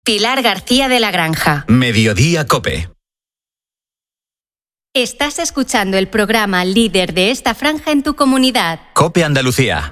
Pilar García de la Granja. Mediodía COPE. Estás escuchando el programa líder de esta franja en tu comunidad. COPE Andalucía.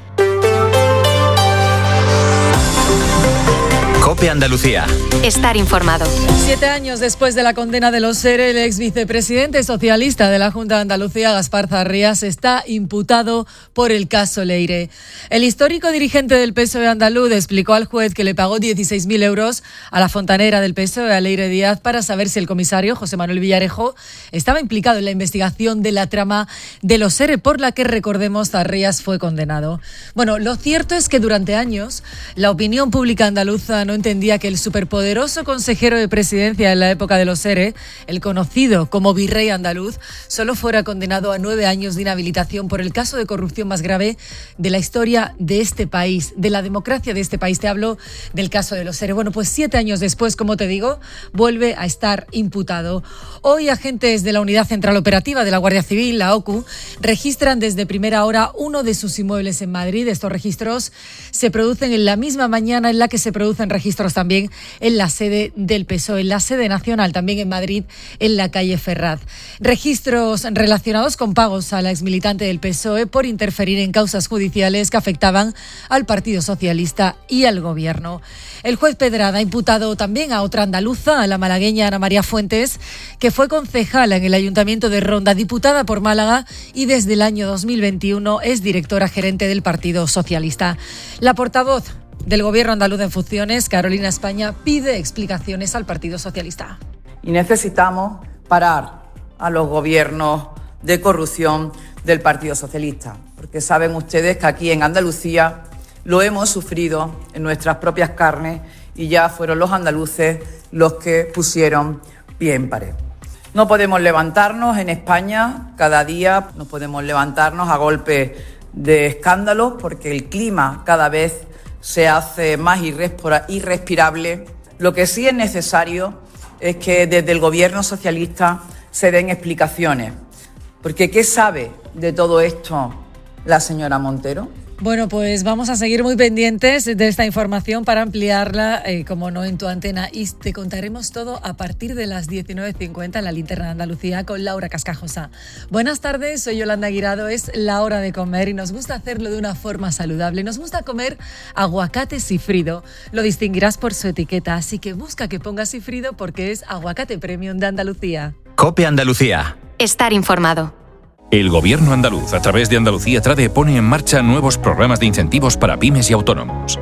COPE Andalucía. Estar informado. 7 años después de la condena de los SERE, el ex vicepresidente socialista de la Junta de Andalucía, Gaspar Zarrías, está imputado por el caso Leire. El histórico dirigente del PSOE andaluz explicó al juez que le pagó 16.000 euros a la fontanera del PSOE, a Leire Díaz, para saber si el comisario, José Manuel Villarejo, estaba implicado en la investigación de la trama de los SERE, por la que, recordemos, Zarrías fue condenado. Bueno, lo cierto es que durante años la opinión pública andaluza no entendía que el superpoderoso consejero de presidencia en la época de los SERE, el conocido como virrey andaluz, solo fuera condenado a 9 años de inhabilitación por el caso de corrupción más grave de la historia de este país, de la democracia de este país. Te hablo del caso de los SERE. Bueno, pues 7 años después, como te digo, vuelve a estar imputado. Hoy agentes de la Unidad Central Operativa de la Guardia Civil, la OCU, registran desde primera hora uno de sus inmuebles en Madrid. Estos registros se producen en la misma mañana en la que se producen registros también en la sede del PSOE, en la sede nacional, también en Madrid, en la calle Ferraz. Registros relacionados con pagos a la exmilitante del PSOE por interferir en causas judiciales que afectaban al Partido Socialista y al Gobierno. El juez Pedrada ha imputado también a otra andaluza, a la malagueña Ana María Fuentes, que fue concejala en el Ayuntamiento de Ronda, diputada por Málaga y desde el año 2021 es directora gerente del Partido Socialista. La portavoz del Gobierno andaluz en funciones, Carolina España, pide explicaciones al Partido Socialista. Y necesitamos parar a los gobiernos de corrupción del Partido Socialista, porque saben ustedes que aquí en Andalucía lo hemos sufrido en nuestras propias carnes y ya fueron los andaluces los que pusieron pie en pared. No podemos levantarnos en España cada día, no podemos levantarnos a golpe de escándalos, porque el clima cada vez se hace más irrespirable. Lo que sí es necesario es que desde el Gobierno socialista se den explicaciones. Porque ¿qué sabe de todo esto la señora Montero? Bueno, pues vamos a seguir muy pendientes de esta información para ampliarla, como no, en tu antena. Y te contaremos todo a partir de las 19:50 en la Linterna de Andalucía con Laura Cascajosa. Buenas tardes, soy Yolanda Guirado. Es la hora de comer y nos gusta hacerlo de una forma saludable. Nos gusta comer aguacate sifrido. Lo distinguirás por su etiqueta, así que busca que ponga sifrido porque es aguacate premium de Andalucía. COPE Andalucía. Estar informado. El Gobierno andaluz, a través de Andalucía Trade, pone en marcha nuevos programas de incentivos para pymes y autónomos.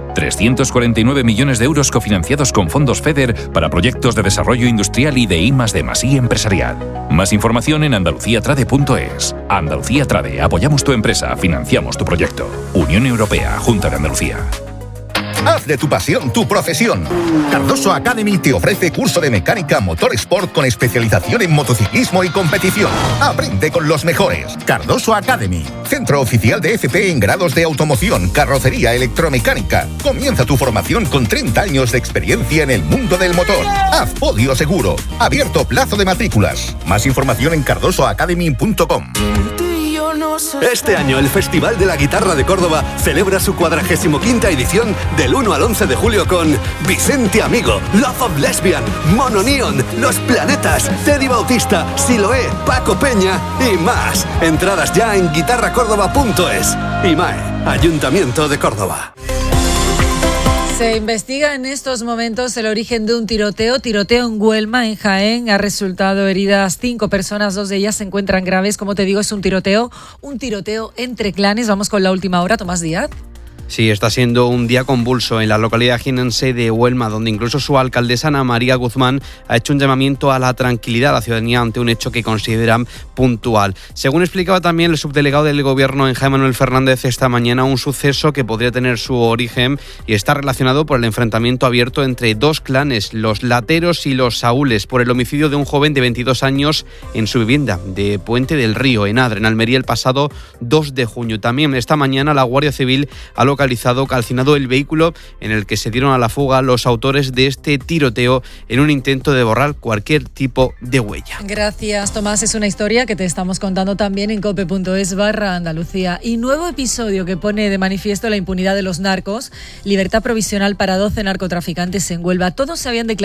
349 millones de euros cofinanciados con fondos FEDER para proyectos de desarrollo industrial y de I+D+I empresarial. Más información en andaluciatrade.es. Andalucía Trade, apoyamos tu empresa, financiamos tu proyecto. Unión Europea, Junta de Andalucía. Haz de tu pasión tu profesión. Cardoso Academy te ofrece curso de mecánica motor sport con especialización en motociclismo y competición. Aprende con los mejores. Cardoso Academy, centro oficial de FP en grados de automoción, carrocería, electromecánica. Comienza tu formación con 30 años de experiencia en el mundo del motor. Haz podio seguro. Abierto plazo de matrículas. Más información en cardosoacademy.com. Este año el Festival de la Guitarra de Córdoba celebra su 45ª edición del 1 al 11 de julio con Vicente Amigo, Love of Lesbian, Mono Neon, Los Planetas, Teddy Bautista, Siloé, Paco Peña y más. Entradas ya en guitarracórdoba.es. IMAE, Ayuntamiento de Córdoba. Se investiga en estos momentos el origen de un tiroteo en Güelma, en Jaén. Ha resultado heridas 5 personas, 2 de ellas se encuentran graves. Como te digo, es un tiroteo entre clanes. Vamos con la última hora, Tomás Díaz. Sí, está siendo un día convulso en la localidad jienense de Güelma, donde incluso su alcaldesa Ana María Guzmán ha hecho un llamamiento a la tranquilidad a la ciudadanía ante un hecho que consideran puntual. Según explicaba también el subdelegado del Gobierno en Jaén, Manuel Fernández, esta mañana, un suceso que podría tener su origen y está relacionado por el enfrentamiento abierto entre 2 clanes, los Lateros y los Saúles, por el homicidio de un joven de 22 años en su vivienda de Puente del Río, en Adra, en Almería, el pasado 2 de junio. También esta mañana la Guardia Civil ha calcinado el vehículo en el que se dieron a la fuga los autores de este tiroteo en un intento de borrar cualquier tipo de huella. Gracias, Tomás. Es una historia que te estamos contando también en cope.es/Andalucía. Y nuevo episodio que pone de manifiesto la impunidad de los narcos. Libertad provisional para 12 narcotraficantes en Huelva. Todos se habían declarado